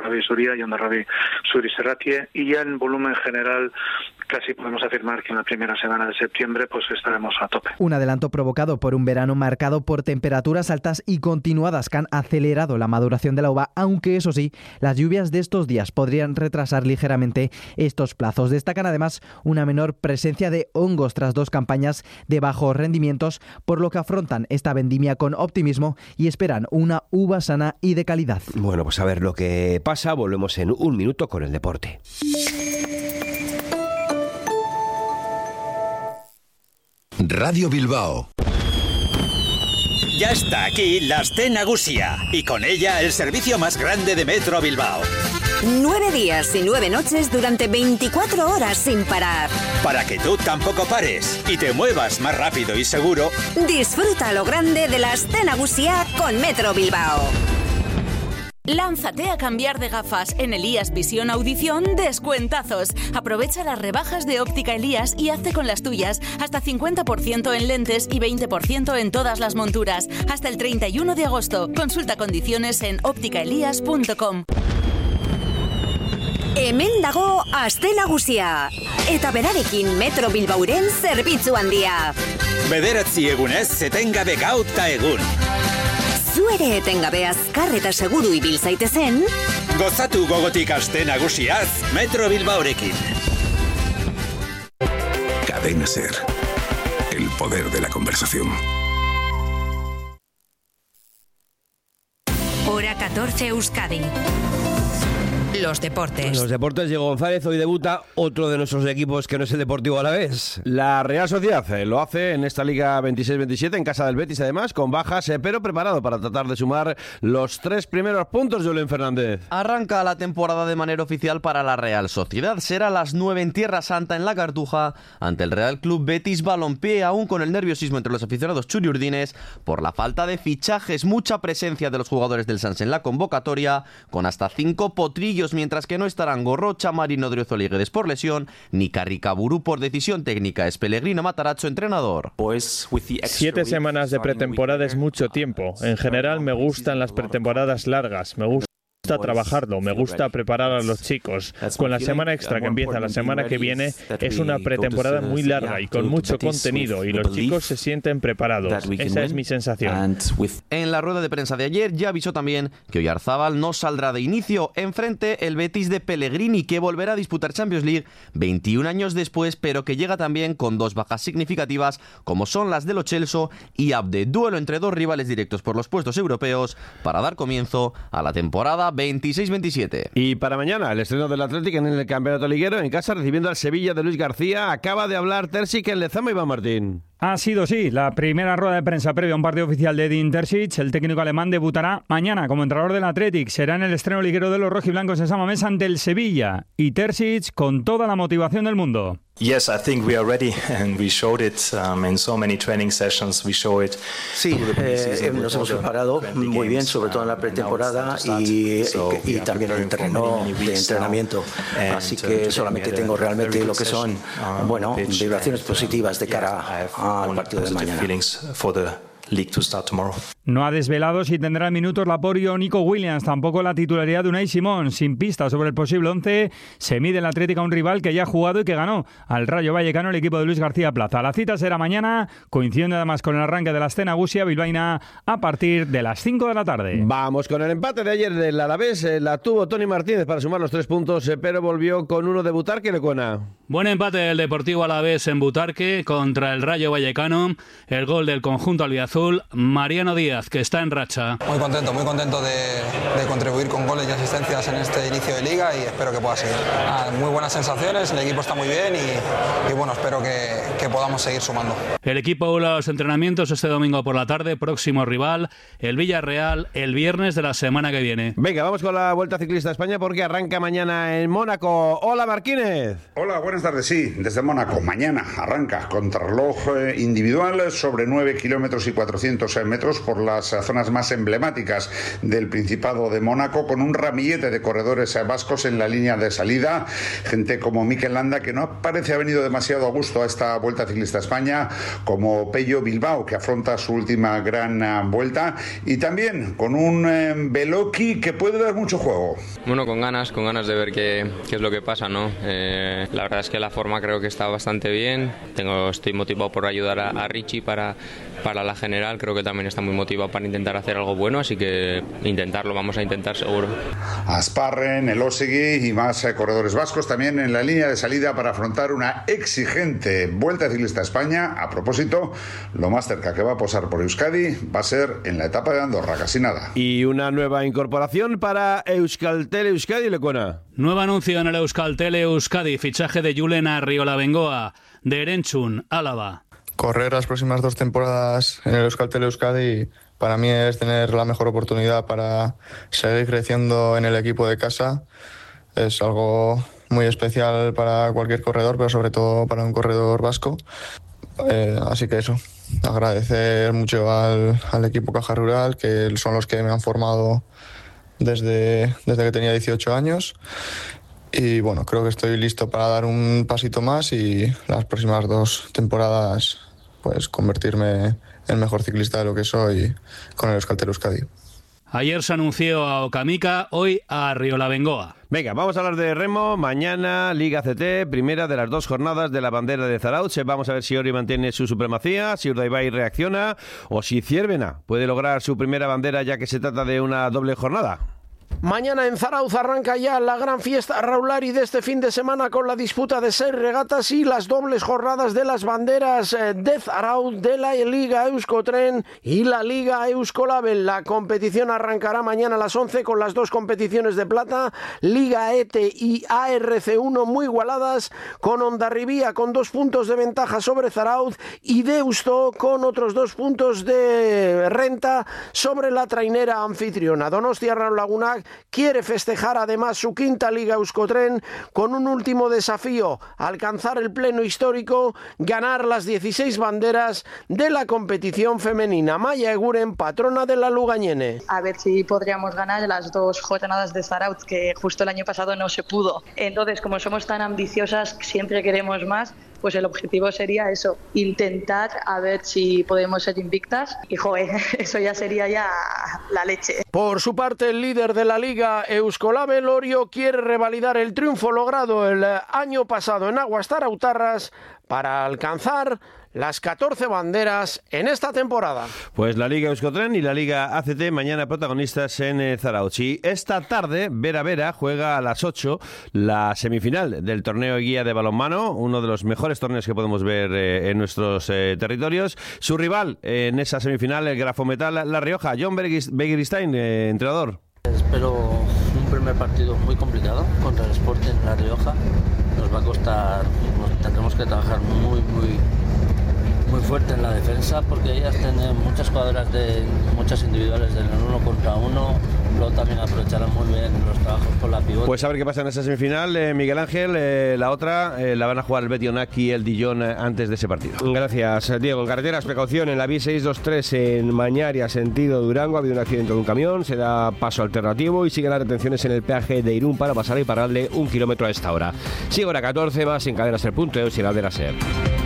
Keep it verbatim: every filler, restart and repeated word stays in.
Ondarrabia Suria y Ondarrabia Suri Serratie, y ya en volumen general casi podemos afirmar que en la primera semana de septiembre pues estaremos a tope. Un adelanto provocado por un verano marcado por temperaturas altas y continuadas que han acelerado la maduración de la uva, aunque eso sí, las lluvias de estos días podrían retrasar ligeramente estos plazos. Destacan además una menor presencia de hongos tras dos campañas de bajos rendimientos, por lo que afrontan esta vendimia con optimismo y esperan una uva sana y de calidad. Bueno, pues a ver lo que pasa. Volvemos en un minuto con el deporte. Radio Bilbao. Ya está aquí la Aste Nagusia y con ella el servicio más grande de Metro Bilbao. Nueve días y nueve noches durante veinticuatro horas sin parar. Para que tú tampoco pares y te muevas más rápido y seguro. Disfruta lo grande de la Aste Nagusia con Metro Bilbao. Lánzate a cambiar de gafas. En Elías Visión Audición, descuentazos. Aprovecha las rebajas de Óptica Elías y hazte con las tuyas. Hasta cincuenta por ciento en lentes y veinte por ciento en todas las monturas. Hasta el treinta y uno de agosto. Consulta condiciones en óptica elías punto com. Hemen dago Aste Nagusia. Eta berarekin Metro Bilbauren zerbitzu handia. Bederatzi egunez etengabe gauta egun. Zu ere etengabe azkar eta seguru ibil zaitezen. Gozatu gogotik Aste Nagusiaz Metro Bilbaorekin. Cadena Ser. El poder de la conversación. Hora catorce Euskadi. Los deportes. Los deportes, Diego González, hoy debuta otro de nuestros equipos que no es el Deportivo Alavés. La Real Sociedad eh, lo hace en esta Liga veintiséis veintisiete en casa del Betis, además, con bajas, eh, pero preparado para tratar de sumar los tres primeros puntos de Julen Fernández. Arranca la temporada de manera oficial para la Real Sociedad. Será a las nueve en Tierra Santa, en la Cartuja, ante el Real Club Betis Balompié, aún con el nerviosismo entre los aficionados churiurdines por la falta de fichajes, mucha presencia de los jugadores del Sanse en la convocatoria, con hasta cinco potrillos, mientras que no estarán Gorrocha, Marino Driozolíguedes por lesión, ni Carricaburu por decisión técnica. Es Pellegrino Matarazzo, entrenador. Pues siete semanas de pretemporada es mucho tiempo. En general me gustan las pretemporadas largas, me gusta trabajarlo, me gusta preparar a los chicos. Con la semana extra que empieza la semana que viene, es una pretemporada muy larga y con mucho contenido, y los chicos se sienten preparados. Esa es mi sensación. En la rueda de prensa de ayer ya avisó también que Oyarzábal no saldrá de inicio. Enfrente el Betis de Pellegrini, que volverá a disputar Champions League veintiún años después, pero que llega también con dos bajas significativas, como son las de Lo Celso y Abde. Duelo entre dos rivales directos por los puestos europeos para dar comienzo a la temporada veintiséis veintisiete. Y para mañana, el estreno del Atlético en el Campeonato Liguero, en casa, recibiendo al Sevilla de Luis García. Acaba de hablar Terzic en Lezama, Iván Martín. Ha sido, sí, la primera rueda de prensa previa a un partido oficial de Edin Terzic. El técnico alemán debutará mañana como entrenador del Athletic. Será en el estreno liguero de los rojiblancos en San Mamés ante el Sevilla. Y Terzic con toda la motivación del mundo. Yes, I think we are ready and we showed it um, in so many training sessions. We show it. Sí, eh, nos hemos preparado muy bien, sobre todo en la pretemporada y, y, y también en el terreno de entrenamiento. Así que solamente tengo realmente lo que son, bueno, vibraciones positivas de cara al partido de mañana. League to start tomorrow. No ha desvelado si tendrá minutos Laporio Nico Williams, tampoco la titularidad de Unai Simón. Sin pista sobre el posible once, se mide el Atlético a un rival que ya ha jugado y que ganó al Rayo Vallecano, el equipo de Luis García Plaza. La cita será mañana, coincidiendo además con el arranque de la Aste Nagusia bilbaína a partir de las cinco de la tarde. Vamos con el empate de ayer del Alavés. La tuvo Toni Martínez para sumar los tres puntos, pero volvió con uno de Butarque, Lecuona. Buen empate del Deportivo Alavés en Butarque contra el Rayo Vallecano. El gol del conjunto albiazul, Mariano Díaz, que está en racha. Muy contento, muy contento de, de contribuir con goles y asistencias en este inicio de liga y espero que pueda seguir. Ah, muy buenas sensaciones, el equipo está muy bien y, y bueno, espero que, que podamos seguir sumando. El equipo vuelve a los entrenamientos este domingo por la tarde, próximo rival, el Villarreal, el viernes de la semana que viene. Venga, vamos con la Vuelta Ciclista a España porque arranca mañana en Mónaco. Hola, Marquínez. Hola, buenas tardes, sí, desde Mónaco. Mañana arranca contrarreloj individual sobre nueve kilómetros y cuatrocientos metros por las zonas más emblemáticas del Principado de Mónaco, con un ramillete de corredores vascos en la línea de salida. Gente como Mikel Landa, que no parece haber venido demasiado a gusto a esta Vuelta Ciclista a España, como Pello Bilbao, que afronta su última gran vuelta, y también con un eh, Beloki que puede dar mucho juego. Bueno, con ganas, con ganas de ver qué, qué es lo que pasa, ¿no? Eh, la verdad es que la forma creo que está bastante bien. Tengo, estoy motivado por ayudar a, a Richie para, para la general. Creo que también está muy motivado para intentar hacer algo bueno, así que intentarlo, vamos a intentar seguro. Asparren, Elosegui y más eh, corredores vascos también en la línea de salida para afrontar una exigente Vuelta Ciclista a España. A propósito, lo más cerca que va a posar por Euskadi va a ser en la etapa de Andorra, casi nada. Y una nueva incorporación para Euskaltel Euskadi, Lecuona. Nuevo anuncio en el Euskaltel Euskadi, fichaje de Julen Arriolabengoa, de Erenchun, Álava. Correr las próximas dos temporadas en el Euskaltel Euskadi para mí es tener la mejor oportunidad para seguir creciendo en el equipo de casa. Es algo muy especial para cualquier corredor, pero sobre todo para un corredor vasco. Eh, así que eso, agradecer mucho al, al equipo Caja Rural, que son los que me han formado desde, desde que tenía dieciocho años. Y bueno, creo que estoy listo para dar un pasito más y las próximas dos temporadas pues convertirme en mejor ciclista de lo que soy con el Euskaltel Euskadi. Ayer se anunció a Okamica, hoy a Arriolabengoa. Venga, vamos a hablar de remo. Mañana Liga C T, primera de las dos jornadas de la bandera de Zarautz. Vamos a ver si Ori mantiene su supremacía, si Urdaibai reacciona o si Ciervena puede lograr su primera bandera, ya que se trata de una doble jornada. Mañana en Zarautz arranca ya la gran fiesta Raulari de este fin de semana con la disputa de seis regatas y las dobles jornadas de las banderas de Zarautz, de la Liga Euskotren y la Liga Euskolabel. La competición arrancará mañana a las once con las dos competiciones de plata, Liga E T y A R C uno muy igualadas, con Hondarribia con dos puntos de ventaja sobre Zarautz y Deusto con otros dos puntos de renta sobre la trainera anfitriona. Donostia Raúl Lagunac quiere festejar además su quinta Liga Euskotren con un último desafío: alcanzar el pleno histórico, ganar las dieciséis banderas de la competición femenina. Maya Eguren, patrona de la Lugañene. A ver si podríamos ganar las dos jornadas de Zarautz, que justo el año pasado no se pudo. Entonces, como somos tan ambiciosas, siempre queremos más, pues el objetivo sería eso, intentar a ver si podemos ser invictas. Y joder, eso ya sería ya la leche. Por su parte, el líder de la Liga Euskolabel, Orio, quiere revalidar el triunfo logrado el año pasado en Aguas Zarautarras para alcanzar las catorce banderas en esta temporada. Pues la Liga Euskotren y la Liga A C T mañana protagonistas en eh, Zarautz. Y esta tarde Vera Vera juega a las ocho la semifinal del torneo guía de balonmano, uno de los mejores torneos que podemos ver eh, en nuestros eh, territorios. Su rival eh, en esa semifinal, el Grafometal La Rioja. John Begiristain, eh, entrenador. Espero un primer partido muy complicado contra el Sporting La Rioja. Nos va a costar, nos tendremos que trabajar muy, muy muy fuerte en la defensa, porque ellas tienen muchas jugadoras de muchas individuales del uno contra uno, luego también aprovecharán muy bien los trabajos con la pivote. Pues a ver qué pasa en esa semifinal, eh, Miguel Ángel. Eh, la otra eh, la van a jugar el Betionak y el Dijon eh, antes de ese partido. Gracias, Diego. En carreteras, precaución en la B seiscientos veintitrés en Mañaria, sentido Durango. Ha habido un accidente de un camión, se da paso alternativo y siguen las retenciones en el peaje de Irún para pasar y pararle un kilómetro a esta hora. Sigue hora catorce, más en Cadenas El Punto y en Aldera Ser.